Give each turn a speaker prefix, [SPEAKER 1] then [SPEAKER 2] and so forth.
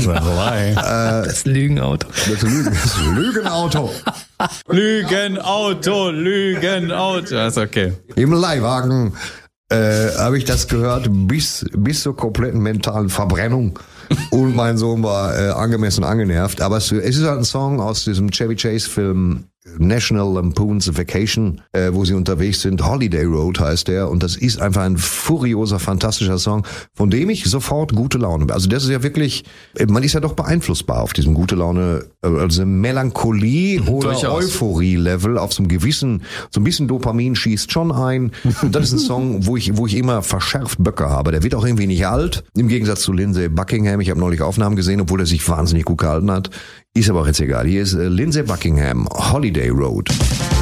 [SPEAKER 1] Das Lügenauto.
[SPEAKER 2] Das Lügenauto.
[SPEAKER 1] Lügenauto. Das ist okay.
[SPEAKER 2] Im Leihwagen habe ich das gehört bis zur kompletten mentalen Verbrennung. Und mein Sohn war angemessen angenervt. Aber es ist halt ein Song aus diesem Chevy Chase Film National Lampoon's Vacation, wo sie unterwegs sind. Holiday Road heißt der. Und das ist einfach ein furioser, fantastischer Song, von dem ich sofort gute Laune. Also das ist ja wirklich, man ist ja doch beeinflussbar auf diesem gute Laune, also Melancholie oder Euphorie-Level auf so einem gewissen, so ein bisschen Dopamin schießt schon ein. Und das ist ein Song, wo ich immer verschärft Böcke habe. Der wird auch irgendwie nicht alt. Im Gegensatz zu Lindsey Buckingham. Ich habe neulich Aufnahmen gesehen, obwohl er sich wahnsinnig gut gehalten hat. Ist aber auch jetzt egal. Hier ist Lindsey Buckingham, Holiday Road.